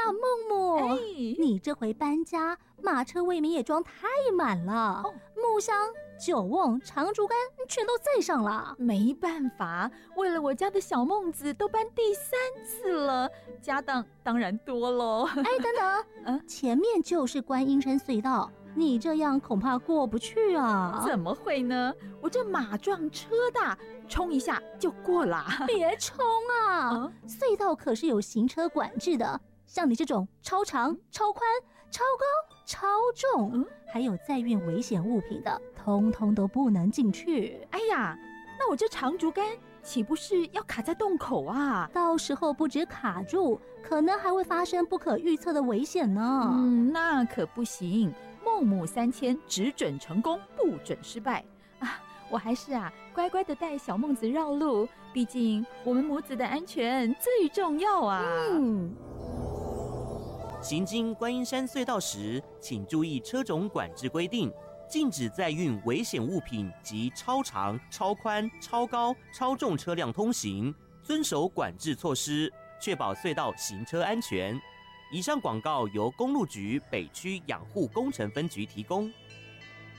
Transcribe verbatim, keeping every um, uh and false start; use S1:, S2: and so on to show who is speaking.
S1: 孟母，
S2: 哎，
S1: 你这回搬家，马车未免也装太满了，哦、木箱、酒瓮、长竹竿全都载上了。
S2: 没办法，为了我家的小孟子，都搬第三次了，家当当然多喽。
S1: 哎，等等，嗯，前面就是观音山隧道。你这样恐怕过不去啊！
S2: 怎么会呢？我这马壮车大，冲一下就过啦。
S1: 别冲啊！嗯、隧道可是有行车管制的，像你这种超长、超宽、超高、超重，嗯、还有载运危险物品的，通通都不能进去。
S2: 哎呀，那我这长竹竿岂不是要卡在洞口啊？
S1: 到时候不止卡住，可能还会发生不可预测的危险呢。
S2: 嗯，那可不行。孟母三迁，只准成功，不准失败啊！我还是啊，乖乖的带小孟子绕路，毕竟我们母子的安全最重要啊。
S1: 嗯。
S3: 行经观音山隧道时，请注意车种管制规定，禁止载运危险物品及超长、超宽、超高、超重车辆通行，遵守管制措施，确保隧道行车安全。以上广告由公路局北区养护工程分局提供。